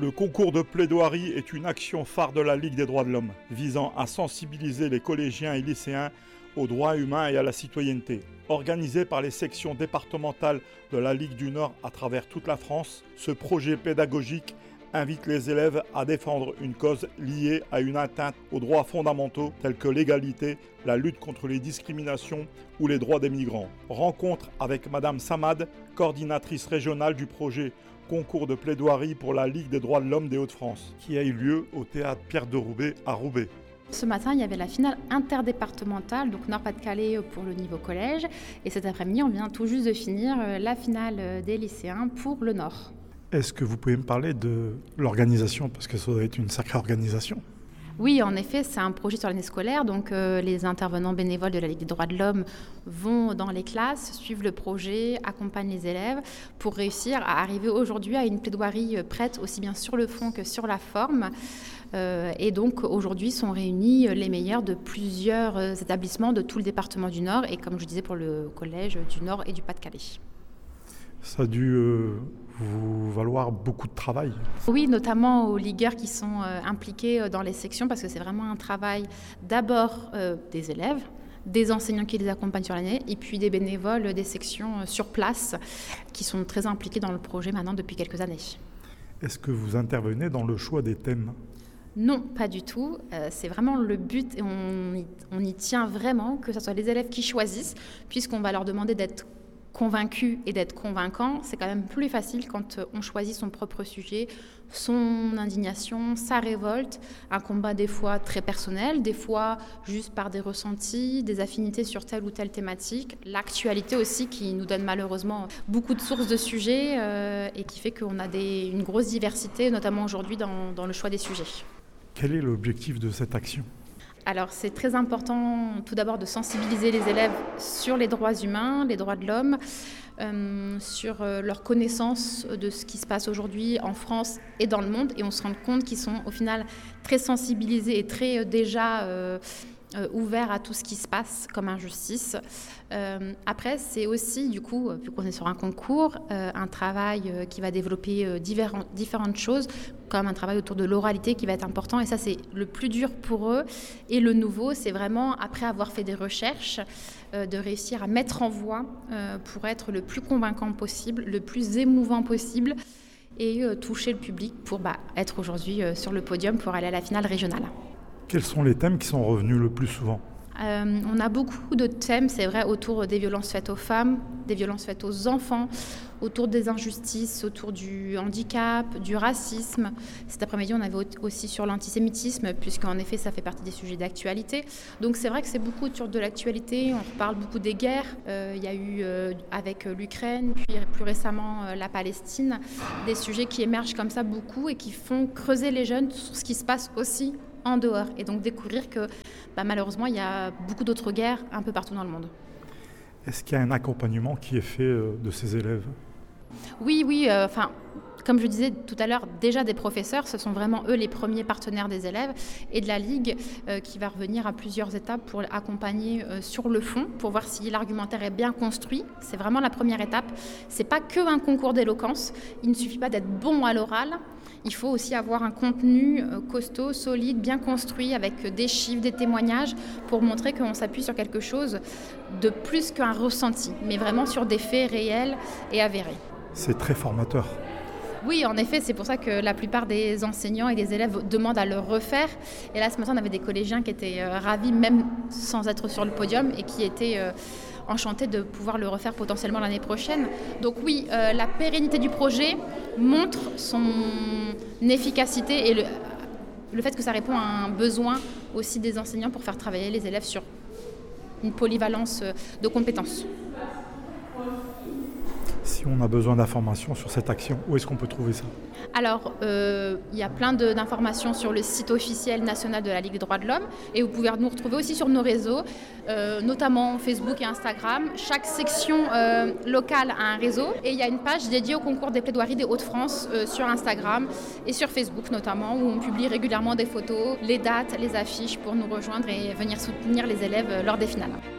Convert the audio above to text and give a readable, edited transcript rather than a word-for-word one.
Le concours de plaidoirie est une action phare de la Ligue des droits de l'homme, visant à sensibiliser les collégiens et lycéens aux droits humains et à la citoyenneté. Organisé par les sections départementales de la Ligue du Nord à travers toute la France, ce projet pédagogique invite les élèves à défendre une cause liée à une atteinte aux droits fondamentaux tels que l'égalité, la lutte contre les discriminations ou les droits des migrants. Rencontre avec Madame Samad, coordinatrice régionale du projet Concours de plaidoirie pour la Ligue des droits de l'homme des Hauts-de-France, qui a eu lieu au théâtre Pierre de Roubaix à Roubaix. Ce matin, il y avait la finale interdépartementale, donc Nord-Pas-de-Calais pour le niveau collège. Et cet après-midi, on vient tout juste de finir la finale des lycéens pour le Nord. Est-ce que vous pouvez me parler de l'organisation, parce que ça doit être une sacrée organisation? Oui, en effet, c'est un projet sur l'année scolaire. Donc, les intervenants bénévoles de la Ligue des droits de l'homme vont dans les classes, suivent le projet, accompagnent les élèves pour réussir à arriver aujourd'hui à une plaidoirie prête aussi bien sur le fond que sur la forme. Et donc, aujourd'hui, sont réunis les meilleurs de plusieurs établissements de tout le département du Nord et, comme je disais, pour le collège du Nord et du Pas-de-Calais. Ça a dû vous valoir beaucoup de travail. Oui, notamment aux ligueurs qui sont impliqués dans les sections, parce que c'est vraiment un travail d'abord des élèves, des enseignants qui les accompagnent sur l'année, et puis des bénévoles des sections sur place qui sont très impliqués dans le projet maintenant depuis quelques années. Est-ce que vous intervenez dans le choix des thèmes ? Non, pas du tout. C'est vraiment le but et on y tient vraiment, que ce soit les élèves qui choisissent, puisqu'on va leur demander d'être convaincu et d'être convaincant. C'est quand même plus facile quand on choisit son propre sujet, son indignation, sa révolte, un combat des fois très personnel, des fois juste par des ressentis, des affinités sur telle ou telle thématique, l'actualité aussi qui nous donne malheureusement beaucoup de sources de sujets et qui fait qu'on a une grosse diversité, notamment aujourd'hui dans le choix des sujets. Quel est l'objectif de cette action ? Alors c'est très important tout d'abord de sensibiliser les élèves sur les droits humains, les droits de l'homme, sur leur connaissance de ce qui se passe aujourd'hui en France et dans le monde. Et on se rend compte qu'ils sont au final très sensibilisés et très déjà ouverts à tout ce qui se passe comme injustice. Après, c'est aussi, du coup, vu qu'on est sur un concours, un travail qui va développer différentes choses, comme un travail autour de l'oralité qui va être important. Et ça, c'est le plus dur pour eux. Et le nouveau, c'est vraiment, après avoir fait des recherches, de réussir à mettre en voix pour être le plus convaincant possible, le plus émouvant possible, et toucher le public pour être aujourd'hui sur le podium pour aller à la finale régionale. Quels sont les thèmes qui sont revenus le plus souvent ? On a beaucoup de thèmes, c'est vrai, autour des violences faites aux femmes, des violences faites aux enfants, autour des injustices, autour du handicap, du racisme. Cet après-midi, on avait aussi sur l'antisémitisme, puisqu'en effet, ça fait partie des sujets d'actualité. Donc c'est vrai que c'est beaucoup autour de l'actualité, on reparle beaucoup des guerres. Il y a eu avec l'Ukraine, puis plus récemment la Palestine, des sujets qui émergent comme ça beaucoup et qui font creuser les jeunes sur ce qui se passe aussi en dehors, et donc découvrir que malheureusement il y a beaucoup d'autres guerres un peu partout dans le monde. Est-ce qu'il y a un accompagnement qui est fait de ces élèves ? Oui, comme je disais tout à l'heure, déjà des professeurs, ce sont vraiment eux les premiers partenaires des élèves, et de la Ligue qui va revenir à plusieurs étapes pour accompagner sur le fond, pour voir si l'argumentaire est bien construit. C'est vraiment la première étape. C'est pas qu'un concours d'éloquence, il ne suffit pas d'être bon à l'oral, il faut aussi avoir un contenu costaud, solide, bien construit, avec des chiffres, des témoignages, pour montrer qu'on s'appuie sur quelque chose de plus qu'un ressenti, mais vraiment sur des faits réels et avérés. C'est très formateur. Oui, en effet, c'est pour ça que la plupart des enseignants et des élèves demandent à le refaire. Et là, ce matin, on avait des collégiens qui étaient ravis, même sans être sur le podium, et qui étaient enchantés de pouvoir le refaire potentiellement l'année prochaine. Donc oui, la pérennité du projet montre son efficacité et le fait que ça répond à un besoin aussi des enseignants pour faire travailler les élèves sur une polyvalence de compétences. Si on a besoin d'informations sur cette action, où est-ce qu'on peut trouver ça ? Alors, il y a plein d'informations sur le site officiel national de la Ligue des droits de l'homme, et vous pouvez nous retrouver aussi sur nos réseaux, notamment Facebook et Instagram. Chaque section locale a un réseau, et il y a une page dédiée au concours des plaidoiries des Hauts-de-France sur Instagram et sur Facebook notamment, où on publie régulièrement des photos, les dates, les affiches pour nous rejoindre et venir soutenir les élèves lors des finales.